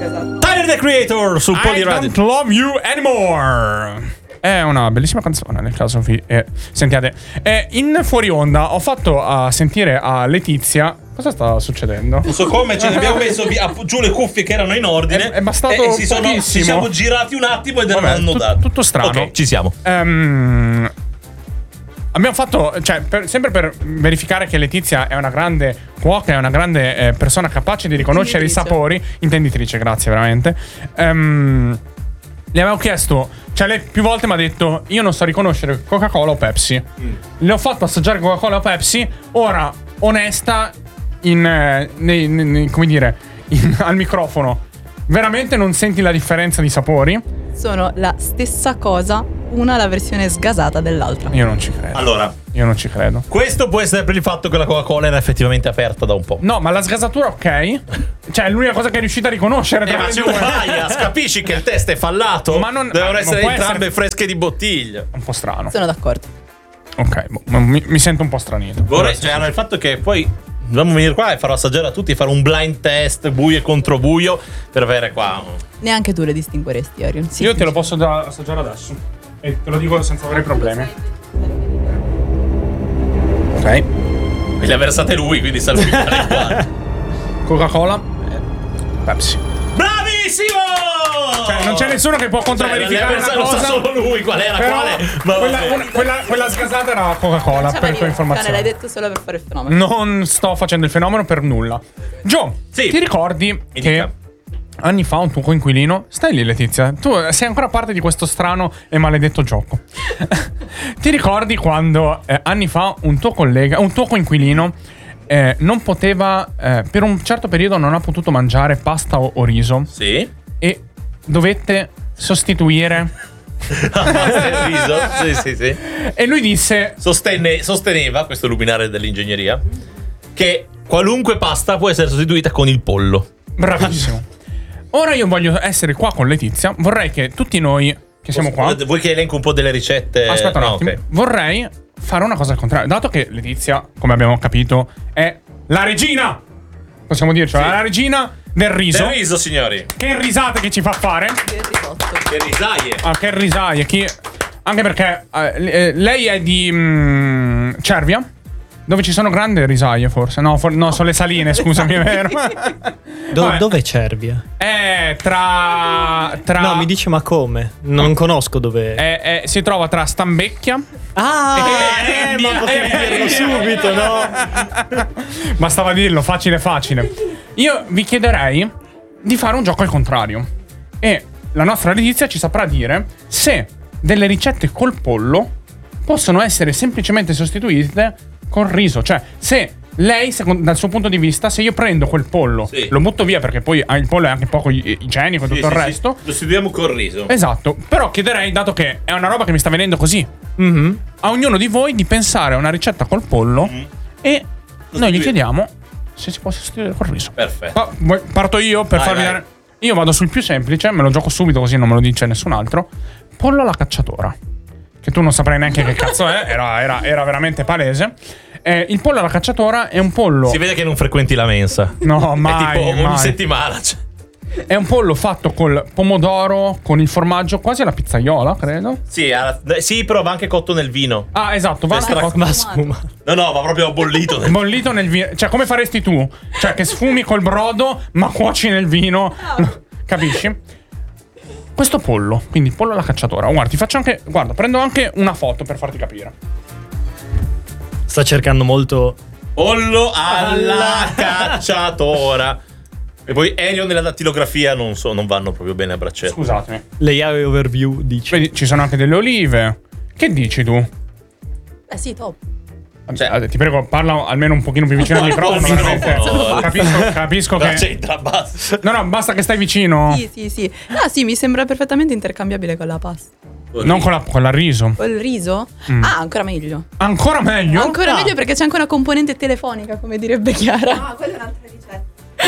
Esatto. Tyler the Creator su I Poliradio. Don't Love You Anymore. È una bellissima canzone, nel caso sentiate. In fuori onda ho fatto sentire a Letizia. Cosa sta succedendo? Non so come, ce ne abbiamo messo giù le cuffie che erano in ordine. È bastato e ci pochissimo. siamo girati un attimo ed Vabbè, hanno dato. tutto strano. Ok, ci siamo. Abbiamo fatto, cioè, sempre per verificare che Letizia è una grande cuoca, è una grande persona capace di riconoscere i sapori. Intenditrice, grazie veramente. Le avevo chiesto, cioè lei più volte mi ha detto: io non so riconoscere Coca-Cola o Pepsi. Le ho fatto assaggiare Coca-Cola o Pepsi. Ora, onesta, come dire, al microfono, veramente non senti la differenza di sapori? Sono la stessa cosa, una la versione sgasata dell'altra. Io non ci credo. Allora, Io non ci credo. questo può essere per il fatto che la Coca-Cola era effettivamente aperta da un po'. No, ma la sgasatura ok. Cioè, è l'unica cosa che è riuscita a riconoscere tra Ma le c'è due. un bias, capisci che il test è fallato? Ma non- devono ma essere può entrambe essere- fresche di bottiglia. Un po' strano. Sono d'accordo. Ok, mi sento un po' stranito. Cioè, allora, il fatto che poi dobbiamo venire qua e farò assaggiare a tutti, fare un blind test buio e contro buio per avere qua. Neanche tu le distingueresti, Orion. Sì. Io te lo posso assaggiare adesso. E te lo dico senza avere problemi. Ok. Le ha versate lui, quindi sa lui qual è qua. Coca-Cola, Pepsi. Bravissimo! Cioè, non c'è nessuno che può controverificare una lo sa cosa. solo lui qual era Però quale. Ma quella sgasata era Coca-Cola, per tua L'hai informazione. detto solo per fare il fenomeno. Non sto facendo il fenomeno per nulla. Gio, Sì. ti ricordi Mi che dica. anni fa un tuo coinquilino... Stai lì, Letizia. Tu sei ancora parte di questo strano e maledetto gioco. Ti ricordi quando anni fa un tuo collega, un tuo coinquilino non poteva, per un certo periodo non ha potuto mangiare pasta o riso Sì. e dovette sostituire? Il riso. Sì. E lui disse... Sosteneva, questo luminare dell'ingegneria, che qualunque pasta può essere sostituita con il pollo. Bravissimo. Ora io voglio essere qua con Letizia. Vorrei che tutti noi che siamo qua... Vuoi che elenco un po' delle ricette? Aspetta un No, attimo. ok. Vorrei fare una cosa al contrario. Dato che Letizia, come abbiamo capito, è la regina, possiamo dircelo, Sì. la regina del riso. Del riso, signori. Che risate che ci fa fare. Che risotto. Che risaie. Ah, che risaie. Anche perché lei è di Cervia, dove ci sono grandi risaie forse. No, sono le saline, scusami, è vero. Vabbè. Dove è Cervia? Tra No, mi dice ma come? Non conosco dove. si trova tra Stambecchia. Ma potevi dirlo subito, no? Bastava dirlo, facile. Io vi chiederei di fare un gioco al contrario. E la nostra Letizia ci saprà dire se delle ricette col pollo possono essere semplicemente sostituite col riso. Cioè, se lei, dal suo punto di vista, se io prendo quel pollo, Sì. lo butto via perché poi il pollo è anche poco igienico e tutto il resto. Lo sostituiamo col riso. Esatto. Però chiederei, dato che è una roba che mi sta venendo così, a ognuno di voi di pensare a una ricetta col pollo e noi gli chiediamo se si può sostituire col riso. Perfetto. Parto io per Vai, farvi vai. dare... Io vado sul più semplice, me lo gioco subito così non me lo dice nessun altro. Pollo alla cacciatora. Che tu non saprai neanche che cazzo è, era veramente palese. Il pollo alla cacciatora è un pollo... Si vede che non frequenti la mensa. No, È mai, tipo ogni mai. settimana. Cioè. È un pollo fatto col pomodoro, con il formaggio, quasi alla pizzaiola, credo. Sì, però va anche cotto nel vino. Ah, esatto, va Cioè, anche Ma sfuma. No, va proprio bollito nel bollito nel vino. Cioè, come faresti tu? Cioè, che sfumi col brodo, ma cuoci nel vino. Capisci? Questo pollo, quindi pollo alla cacciatora. Guarda, ti faccio anche... Guarda, prendo anche una foto per farti capire. Sta cercando molto. pollo alla cacciatora. E poi Elion e la dattilografia non vanno proprio bene a braccetto. Scusatemi. Layout overview dice. Vedi, ci sono anche delle olive. Che dici tu? Sì, top. Cioè- Ti prego, parla almeno un pochino più vicino al microfono. veramente. Capisco La che... c'entra, basta. No, basta che stai vicino. Sì. Ah, sì, mi sembra perfettamente intercambiabile con la pasta. Non con la riso. Col riso? Ah, ancora meglio. Ancora meglio? Ancora meglio perché c'è anche una componente telefonica, come direbbe Chiara. Ah, quella è un'altra ricetta.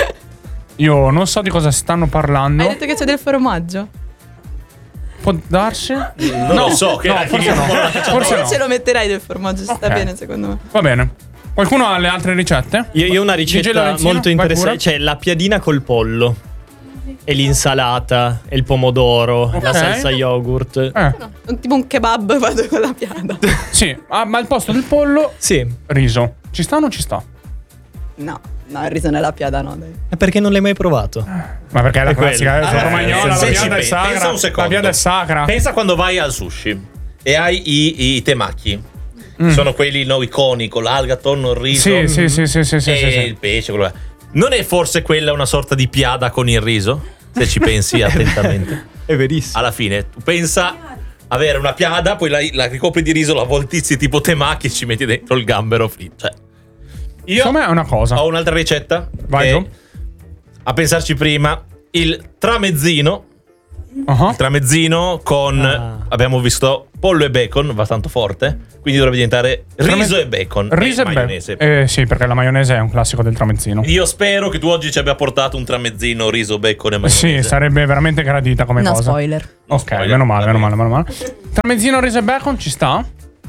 Io non so di cosa stanno parlando. Hai detto che c'è del formaggio? Può darsi? Non lo so, che forse no. Forse no. Ce lo metterai del formaggio, sta Ok. bene secondo me. Va bene. Qualcuno ha le altre ricette? Io ho una DJ ricetta Lorenzino, molto vai interessante. pure. Cioè, la piadina col pollo. e l'insalata e il pomodoro, la salsa yogurt. Tipo un kebab vado con la piada. Sì, ma al posto del pollo, Sì. riso. Ci sta o non ci sta? No, il riso nella piada no, dai. È perché non l'hai mai provato? Ma perché è la È classica, quello. romagnola, la se piada è ci sacra. pensa un secondo. La piada è sacra. Pensa quando vai al sushi e hai i temaki. Sono quelli iconi con l'alga, tonno, il riso Sì, sì. e il pesce. Quello là. Non è forse quella una sorta di piada con il riso? Se ci pensi attentamente. È verissimo. Alla fine, tu pensa avere una piada, poi la ricopri di riso, la voltizzi tipo temaki e ci metti dentro il gambero fritto. Cioè, io Secondo me è una cosa. ho un'altra ricetta. Vai, che, Gio. a pensarci prima, il tramezzino. Uh-huh. Il tramezzino con abbiamo visto pollo e bacon, va tanto forte, quindi dovrebbe diventare riso e bacon. Riso e maionese. sì, perché la maionese è un classico del tramezzino. Io spero che tu oggi ci abbia portato un tramezzino, riso, bacon e maionese. Sì, sarebbe veramente gradita come No cosa. spoiler. Ok, spoiler, meno male. va bene. Tramezzino, riso e bacon ci sta?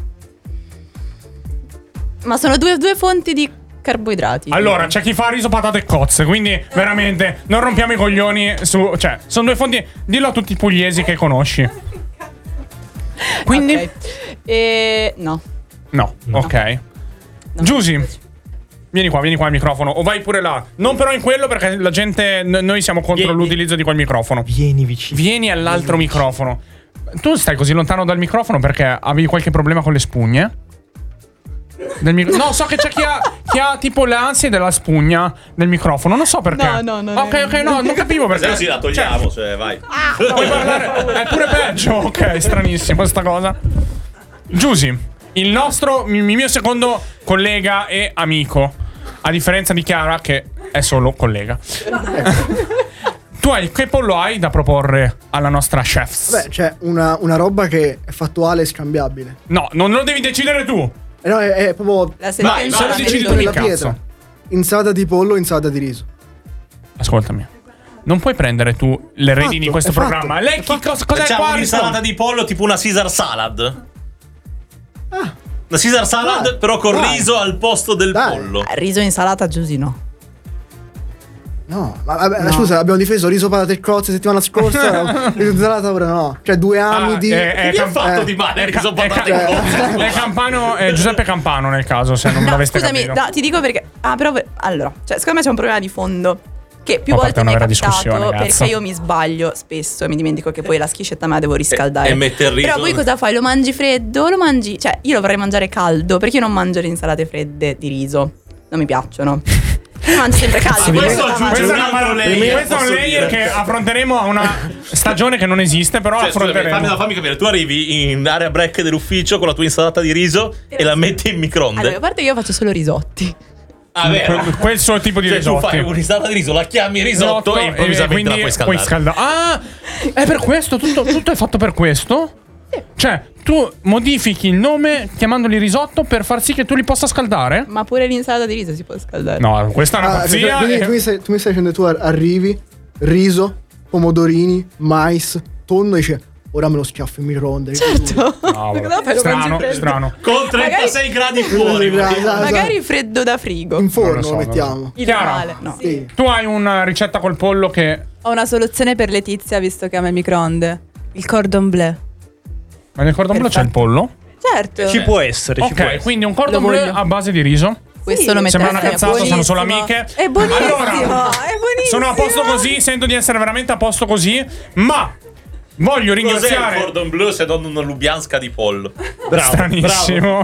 Ma sono due fonti di carboidrati. Allora, c'è chi fa riso, patate e cozze, quindi veramente non rompiamo i coglioni su... Cioè, sono due fonti... Dillo a tutti i pugliesi che conosci. Quindi... Ok. No. No, ok. No. Giusy, vieni qua al microfono. O vai pure là. Non però in quello perché la gente... Noi siamo contro l'utilizzo di quel microfono. Vieni vicino. Vieni all'altro microfono. Tu stai così lontano dal microfono perché avevi qualche problema con le spugne? No, so che c'è chi ha tipo le ansie della spugna del microfono. Non so perché. No, Ok, no, non capivo perché. Se no si la togliamo, cioè, vai. Puoi parlare. È pure peggio. Ok, stranissimo sta cosa. Giusy, il mio secondo collega e amico. A differenza di Chiara, che è solo collega. Tu che pollo hai da proporre alla nostra chef? Beh, c'è una roba che è fattuale e scambiabile. No, non lo devi decidere tu. No, è proprio La Vai, se lo decidi tu di nella cazzo. pietra. Insalata di pollo, insalata di riso. Ascoltami. Non puoi prendere tu le redini di questo è fatto, programma. Lei è fatto. cos'è Facciamo qua? un'insalata di pollo tipo una Caesar salad. Una Caesar salad Dai, però con dai. riso al posto del Dai. pollo. Riso e insalata, Giusy no. No, ma vabbè, scusa, abbiamo difeso riso, patate e cozze settimana scorsa. Riso insalata ora no. Cioè, due amidi. Che ti ha fatto di male riso patate e cozze? È Campano, è Giuseppe Campano nel caso, se non No, l'aveste scusami, capito. ti dico perché. Però. Allora, cioè, secondo me c'è un problema di fondo. Che più Ma volte parte mi è una vera capitato discussione, perché cazzo. io mi sbaglio spesso e mi dimentico che poi la schiscetta me la devo riscaldare. E mette il riso. Però poi cosa fai? Lo mangi freddo? Lo mangi. Cioè, io lo vorrei mangiare caldo perché io non mangio le insalate fredde di riso. Non mi piacciono. Io mangio sempre caldo. Questo aggiunge Questa un è altro layer, questo è un posso layer dire. che affronteremo a una stagione che non esiste, però Cioè, scusami, affronteremo. fammi capire, tu arrivi in area break dell'ufficio con la tua insalata di riso e la metti in microonde. Allora, a parte che io faccio solo risotti. Ah, vero? Quel suo tipo di Cioè, tu risotti. fai un'insalata di riso, la chiami risotto e improvvisamente la puoi scaldare. Ah, è per questo? Tutto è fatto per questo? Cioè, tu modifichi il nome chiamandoli risotto per far sì che tu li possa scaldare? Ma pure l'insalata di riso si può scaldare. No, questa è una pazzia. Quindi tu mi stai dicendo, tu arrivi, riso, pomodorini, mais, tonno e dici ora me lo schiaffo in microonde. Certo. No, Perché no, fai lo mangi freddo. strano. Con 36 gradi fuori. Magari freddo da frigo. In forno Non lo so, lo mettiamo. Ideale. No. Sì. Tu hai una ricetta col pollo che... Ho una soluzione per Letizia, visto che ama il microonde. Il cordon bleu. Ma nel cordon bleu c'è il pollo? Certo. Ci può essere, ci può Ok, essere. quindi un cordon Lo bleu voglio. a base di riso. Questo lo Sembra una metterei cazzata, sono solo buonissimo. amiche. È buonissimo, Allora, è buonissimo. sono a posto così, sento di essere veramente a posto così, ma voglio Cos'è il ringraziare... cordon bleu se non una lubianska di pollo? Bravo, Stranissimo.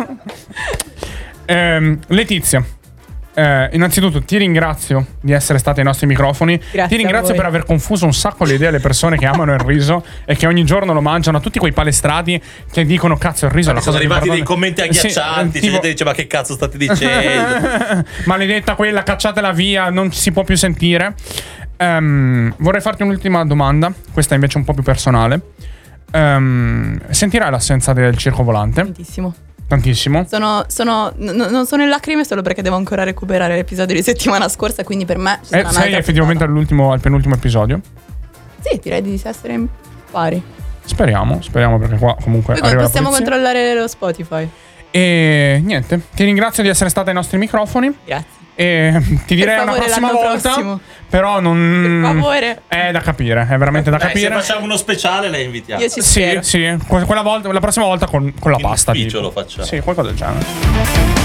Letizia, innanzitutto ti ringrazio di essere stata ai nostri microfoni. Grazie Ti ringrazio a voi. per aver confuso un sacco le idee alle persone che amano il riso e che ogni giorno lo mangiano, a tutti quei palestrati che dicono cazzo il riso è la Sono cosa più arrivati dei importante". commenti agghiaccianti. Sì, tipo, Gente dice: ma che cazzo state dicendo? maledetta quella, cacciatela via, non ci si può più sentire. Vorrei farti un'ultima domanda, questa invece è un po' più personale. Sentirai l'assenza del circo volante? Tantissimo. Tantissimo. Non sono in lacrime solo perché devo ancora recuperare l'episodio di settimana scorsa, quindi per me ci sarà Sei un'altra effettivamente al penultimo episodio? puntata. Sì, direi di essere in pari. Speriamo perché qua comunque Poi arriva la possiamo polizia. controllare lo Spotify. E niente, ti ringrazio di essere stata ai nostri microfoni. Grazie. E ti direi favore, una prossima l'anno volta. prossimo. Però non. Per favore. È da capire, è veramente da Se capire. facciamo uno speciale, la invitiamo. Io ci Sì, spero. sì. La prossima volta con la In pasta. ufficio tipo. lo facciamo. Sì, qualcosa del genere.